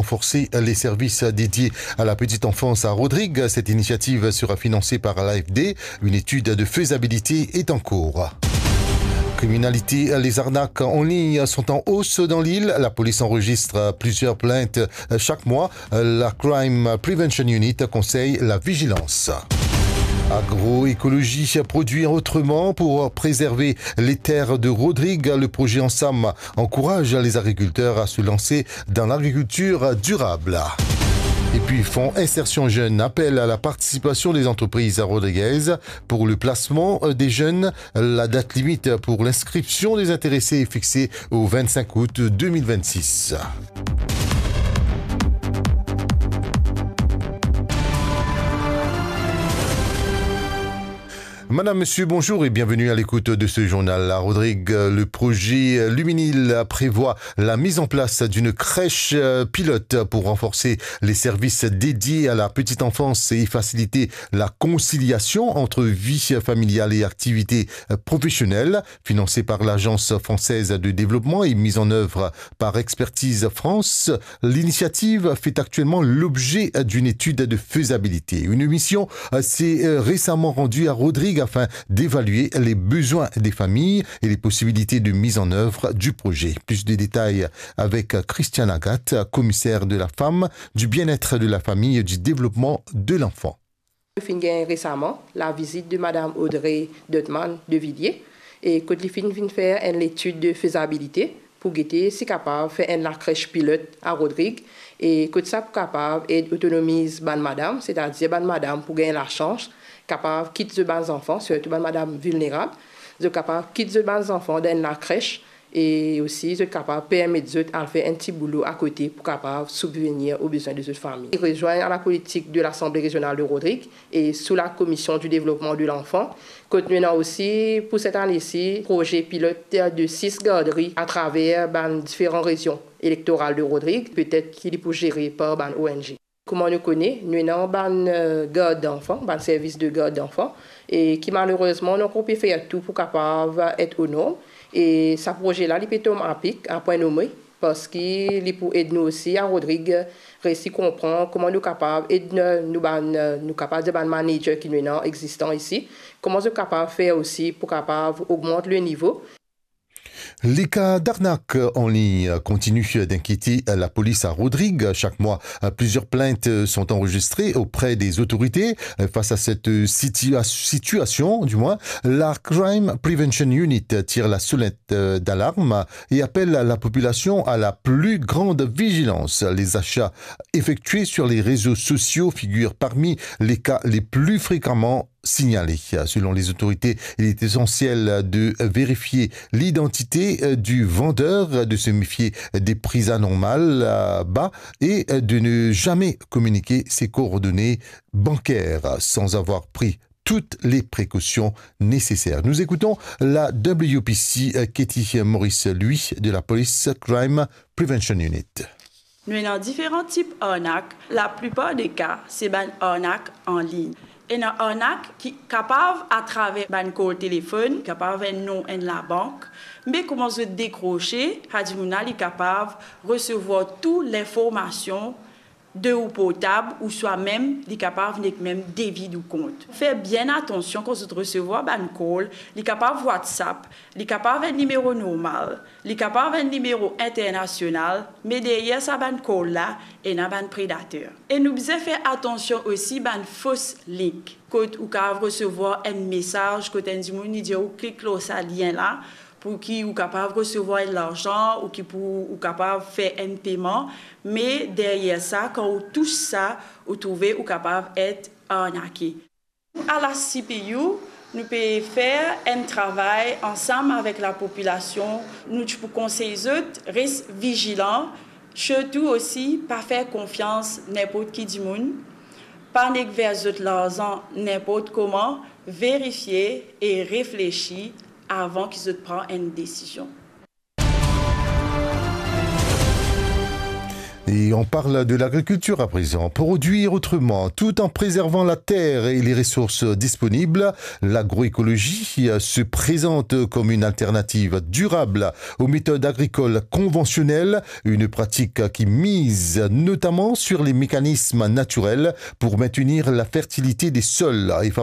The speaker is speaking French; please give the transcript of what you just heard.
renforcer les services dédiés à la petite enfance à Rodrigue. Cette initiative sera financée par l'AFD. Une étude de faisabilité est en cours. Criminalité, les arnaques en ligne sont en hausse dans l'île. La police enregistre plusieurs plaintes chaque mois. La Crime Prevention Unit conseille la vigilance. Agroécologie, produire autrement pour préserver les terres de Rodrigue. Le projet Ensam encourage les agriculteurs à se lancer dans l'agriculture durable. Et puis, Fonds Insertion Jeunes appelle à la participation des entreprises rodriguaises pour le placement des jeunes. La date limite pour l'inscription des intéressés est fixée au 25 août 2026. Madame, Monsieur, bonjour et bienvenue à l'écoute de ce journal. À Rodrigue, le projet Luminil prévoit la mise en place d'une crèche pilote pour renforcer les services dédiés à la petite enfance et faciliter la conciliation entre vie familiale et activités professionnelles. Financée par l'Agence française de développement et mise en œuvre par Expertise France, l'initiative fait actuellement l'objet d'une étude de faisabilité. Une mission s'est récemment rendue à Rodrigue afin d'évaluer les besoins des familles et les possibilités de mise en œuvre du projet. Plus de détails avec Christiane Agathe, commissaire de la femme, du bien-être de la famille et du développement de l'enfant. Nous avons récemment la visite de Mme Audrey Deutman de Villiers et que nous avons fait une étude de faisabilité pour guetter si capable de faire la crèche pilote à Rodrigue et que ça capable d'autonomiser madame, c'est-à-dire madame pour gagner la chance capable de quitter les enfants, surtout madame vulnérable, de capable de quitter les enfants dans la crèche et aussi de capable de permettre de faire un petit boulot à côté pour capable subvenir aux besoins de cette famille. Ils rejoignent la politique de l'Assemblée régionale de Rodrigue et sous la commission du développement de l'enfant. Continuons aussi pour cette année-ci, projet pilote de 6 garderies à travers différentes régions électorales de Rodrigue, peut-être qu'il est pour gérer par ONG. Comment nous connaissons, nous avons un garde d'enfants, un service de garde d'enfants, et qui malheureusement n'a pas pu faire tout pour capable être autonome. Et ce projet-là, il peut tomber en pic, à point nommé, parce qu'il peut aider nous aussi à Rodrigue, réussir à comprendre comment nous sommes capables nous capables de manager qui nous existant ici, comment nous sommes capables de faire aussi pour capable augmenter le niveau. Les cas d'arnaque en ligne continuent d'inquiéter la police à Rodrigue. Chaque mois, plusieurs plaintes sont enregistrées auprès des autorités. Face à cette situation, la Crime Prevention Unit tire la sonnette d'alarme et appelle la population à la plus grande vigilance. Les achats effectués sur les réseaux sociaux figurent parmi les cas les plus fréquemment signalés. Selon les autorités, il est essentiel de vérifier l'identité du vendeur, de se méfier des prix anormales bas et de ne jamais communiquer ses coordonnées bancaires sans avoir pris toutes les précautions nécessaires. Nous écoutons la WPC Katie Maurice, lui, de la Police Crime Prevention Unit. Nous avons différents types d'arnaques. La plupart des cas, c'est une arnaque en ligne. Et une arnaque qui est capable, à travers un call téléphone, capable de nom de la banque, mais comment se décrocher, Hadimouna est capable de recevoir toute l'information de ou portable ou soit-même est capable de même débit du compte. Faites bien attention quand vous recevez un call, il est capable de WhatsApp, il est capable de numéro normal, il est capable de numéro international, mais derrière ça un call là, il y a un prédateur. Et nous devons faire attention aussi à une fausse link. Quand vous recevoir un message, quand vous dit clique sur ce lien là, pour qui vous capable de recevoir de l'argent ou qui pour capable de faire un paiement, mais derrière ça, quand vous touchez ça, vous trouvez ou capable d'être arnaqué. À la CPU, nous pouvons faire un travail ensemble avec la population. Nous pouvons conseiller eux, rester vigilants, surtout aussi pas faire confiance n'importe qui du monde, pas négliger l'argent n'importe comment, vérifier et réfléchir avant qu'ils se prennent une décision. Et on parle de l'agriculture à présent. Produire autrement, tout en préservant la terre et les ressources disponibles, l'agroécologie se présente comme une alternative durable aux méthodes agricoles conventionnelles, une pratique qui mise notamment sur les mécanismes naturels pour maintenir la fertilité des sols et